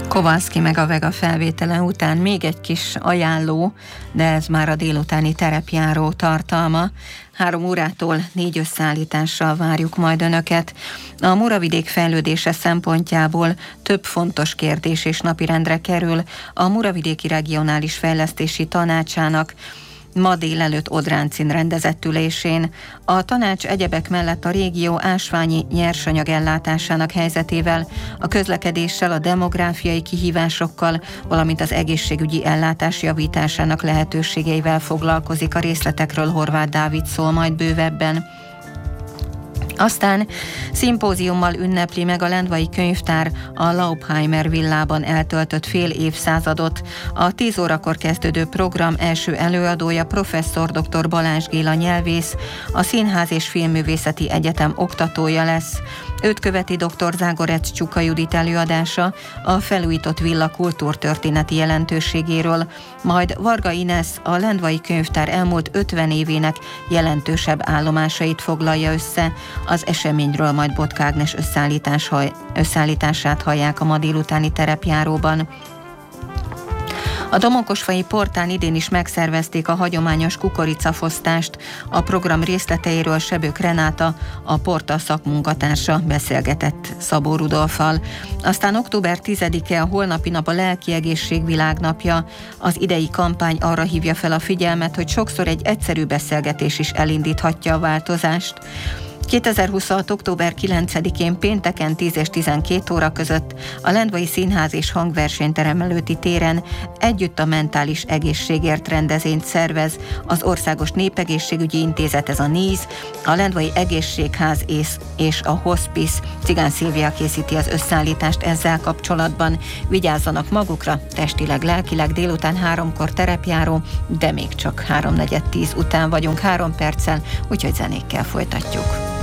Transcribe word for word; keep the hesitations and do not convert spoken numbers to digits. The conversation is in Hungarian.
Kowalski meg a Vega felvétele után még egy kis ajánló, de ez már a délutáni terepjáró tartalma. Három órától négy összeállítással várjuk majd Önöket. A Muravidék fejlődése szempontjából több fontos kérdés és napirendre kerül a Muravidéki Regionális Fejlesztési Tanácsának ma délelőtt Odráncin rendezett ülésén. A tanács egyebek mellett a régió ásványi nyersanyag ellátásának helyzetével, a közlekedéssel, a demográfiai kihívásokkal, valamint az egészségügyi ellátás javításának lehetőségeivel foglalkozik. A részletekről Horváth Dávid szól majd bővebben. Aztán szimpóziummal ünnepli meg a Lendvai Könyvtár a Laupheimer villában eltöltött fél évszázadot. A tíz órakor kezdődő program első előadója professzor dr. Balázs Géla nyelvész, a Színház és Filmművészeti Egyetem oktatója lesz. Őt követi dr. Zágorec Csuka Judit előadása a felújított villa kultúrtörténeti jelentőségéről, majd Varga Inesz a Lendvai Könyvtár elmúlt ötven évének jelentősebb állomásait foglalja össze. Az eseményről majd Botka Ágnes összeállítás, összeállítását hallják a ma délutáni terepjáróban. A Domokosfai Portán idén is megszervezték a hagyományos kukoricafosztást. A program részleteiről Sebők Renáta, a Porta szakmunkatársa beszélgetett Szabó Rudolffal. Aztán október tizedike, a holnapi nap a Lelki Egészség Világnapja. Az idei kampány arra hívja fel a figyelmet, hogy sokszor egy egyszerű beszélgetés is elindíthatja a változást. kétezer-huszonhat. október kilencedikén pénteken tíz és tizenkét óra között a Lendvai Színház és Hangversenyterem előtti téren Együtt a mentális egészségért rendezvényt szervez az Országos Népegészségügyi Intézet, ez a níz, a Lendvai Egészségház és a Hospice. Cigán Szilvia készíti az összeállítást ezzel kapcsolatban. Vigyázzanak magukra, testileg, lelkileg. Délután háromkor terepjáró, de még csak háromnegyed tíz után vagyunk három perccel, úgyhogy zenékkel folytatjuk.